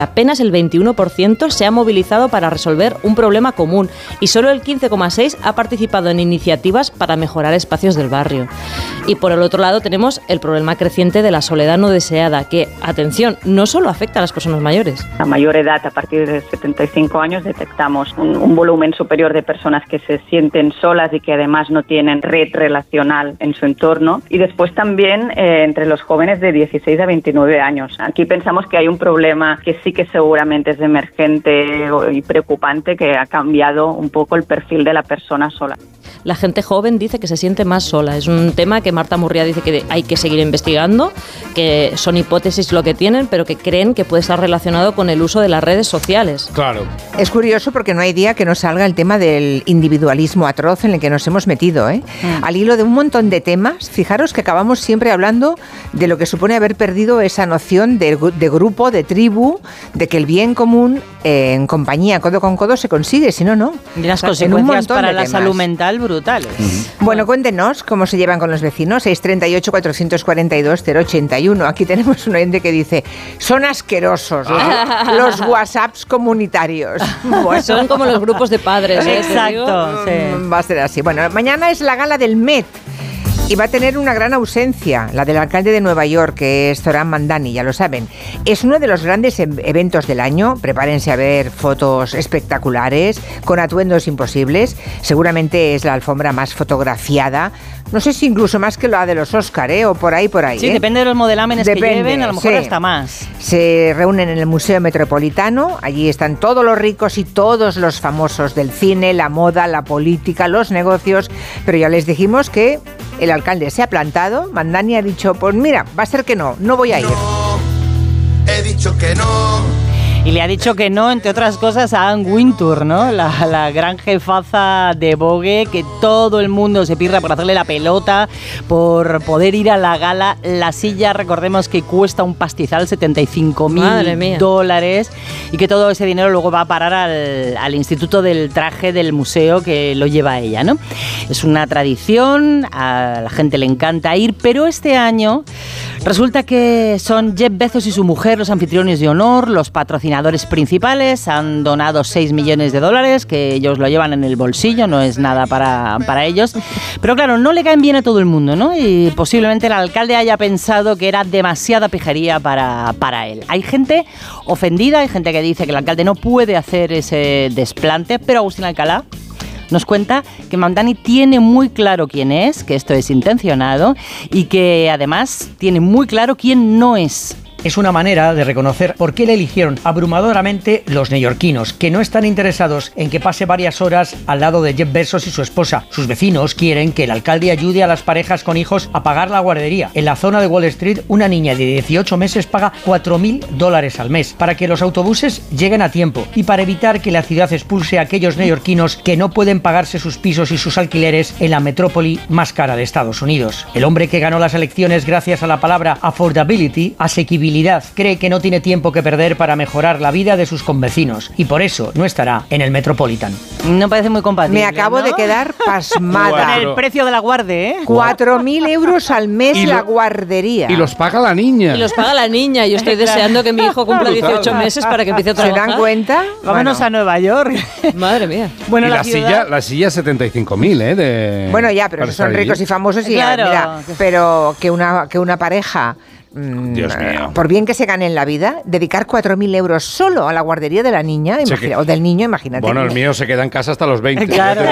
Apenas el 21% se ha movilizado para resolver un problema común y solo el 15,6% ha participado en iniciativas para mejorar espacios del barrio. Y por el otro lado tenemos el problema creciente de la soledad no deseada, que, atención, no solo afecta a las personas mayores. A mayor edad, a partir de 75 años, detectamos un volumen superior de personas que se sienten solas y que además no tienen red relacional en su entorno. Y después también entre los jóvenes de 16 a 29 años. Aquí pensamos que hay un problema que sí que seguramente es emergente y preocupante, que ha cambiado un poco el perfil de la persona sola. La gente joven dice que se siente más sola. Es un tema que Marta Murría dice que hay que seguir investigando, que son hipótesis lo que tienen, pero que creen que puede estar relacionado con el uso de las redes sociales. Claro. Es curioso porque no hay día que no salga el tema del individualismo atroz en el que nos hemos metido, ¿eh? Al hilo de un montón de temas, fijaros que acabamos siempre hablando de lo que supone haber perdido esa noción de grupo, de tribu, de que el bien común en compañía, codo con codo, se consigue, si no, no. Y las consecuencias para la salud mental brutales. Bueno, cuéntenos cómo se llevan con los vecinos. 638-442-081. Aquí tenemos un oyente que dice: son asquerosos los WhatsApps comunitarios. Bueno. Son como los grupos de padres. Exacto. Sí. Va a ser así. Bueno, mañana es la gala del Met. Y va a tener una gran ausencia, la del alcalde de Nueva York, que es Zohran Mamdani, ya lo saben. Es uno de los grandes eventos del año. Prepárense a ver fotos espectaculares, con atuendos imposibles. Seguramente es la alfombra más fotografiada. No sé si incluso más que la de los Oscar, o por ahí. Sí, depende de los modelámenes que lleven, a lo mejor hasta más. Se reúnen en el Museo Metropolitano. Allí están todos los ricos y todos los famosos del cine, la moda, la política, los negocios. Pero ya les dijimos que el alcalde se ha plantado. Mamdani ha dicho: pues mira, va a ser que no voy a ir. No, he dicho que no. Y le ha dicho que no, entre otras cosas, a Anne Wintour, ¿no? La gran jefaza de Vogue, que todo el mundo se pirra por hacerle la pelota, por poder ir a la gala. La silla, recordemos que cuesta un pastizal, $75,000, y que todo ese dinero luego va a parar al Instituto del Traje del museo que lo lleva ella, ¿no? Es una tradición, a la gente le encanta ir, pero este año resulta que son Jeff Bezos y su mujer los anfitriones de honor, los patrocinadores principales. Han donado $6 millones, que ellos lo llevan en el bolsillo, no es nada para ellos. Pero claro, no le caen bien a todo el mundo, ¿no? Y posiblemente el alcalde haya pensado que era demasiada pijería para él. Hay gente ofendida, hay gente que dice que el alcalde no puede hacer ese desplante, pero Agustín Alcalá nos cuenta que Mamdani tiene muy claro quién es, que esto es intencionado, y que además tiene muy claro quién no es. Es una manera de reconocer por qué le eligieron abrumadoramente los neoyorquinos, que no están interesados en que pase varias horas al lado de Jeff Bezos y su esposa. Sus vecinos quieren que el alcalde ayude a las parejas con hijos a pagar la guardería. En la zona de Wall Street, una niña de 18 meses paga $4,000 al mes para que los autobuses lleguen a tiempo y para evitar que la ciudad expulse a aquellos neoyorquinos que no pueden pagarse sus pisos y sus alquileres en la metrópoli más cara de Estados Unidos. El hombre que ganó las elecciones gracias a la palabra affordability, asequibilidad, cree que no tiene tiempo que perder para mejorar la vida de sus convecinos y por eso no estará en el Metropolitan. No parece muy compatible. Me acabo de quedar pasmada. Con el precio de la guardia, 4.000 euros al mes la guardería. Y los paga la niña. Yo estoy deseando que mi hijo cumpla 18 meses para que empiece a trabajar. ¿Se dan cuenta? Vámonos a Nueva York. Madre mía. Bueno, y la silla 75.000, Bueno, ya, pero son ricos y famosos y claro. Mira, pero que una pareja, Dios mío, por bien que se gane en la vida, dedicar 4.000 euros solo a la guardería de la niña o del niño, imagínate. Bueno, el mío se queda en casa hasta los 20. Claro.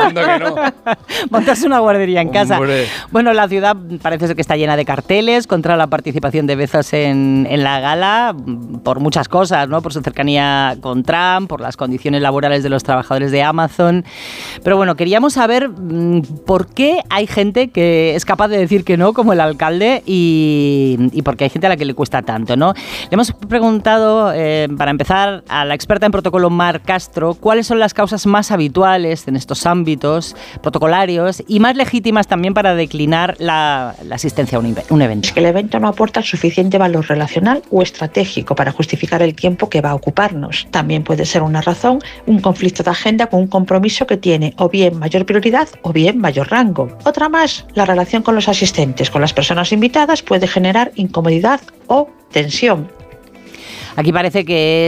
Montas una guardería en casa. Hombre. Bueno, la ciudad parece ser que está llena de carteles contra la participación de Bezos en la gala, por muchas cosas, ¿no? Por su cercanía con Trump, por las condiciones laborales de los trabajadores de Amazon. Pero bueno, queríamos saber por qué hay gente que es capaz de decir que no, como el alcalde, y porque hay gente a la que le cuesta tanto, ¿no? Le hemos preguntado, para empezar, a la experta en protocolo Mar Castro, cuáles son las causas más habituales en estos ámbitos protocolarios y más legítimas también para declinar la asistencia a un evento. Es que el evento no aporta suficiente valor relacional o estratégico para justificar el tiempo que va a ocuparnos. También puede ser una razón, un conflicto de agenda con un compromiso que tiene o bien mayor prioridad o bien mayor rango. Otra más, la relación con los asistentes, con las personas invitadas, puede generar incomodidad o tensión. Aquí parece que